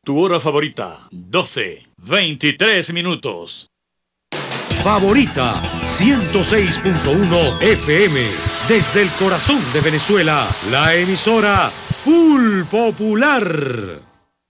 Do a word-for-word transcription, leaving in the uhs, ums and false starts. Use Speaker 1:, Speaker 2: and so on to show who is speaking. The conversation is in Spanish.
Speaker 1: Tu hora favorita, doce, veintitrés minutos.
Speaker 2: Favorita ciento seis punto uno F M. Desde el corazón de Venezuela, la emisora Full Popular.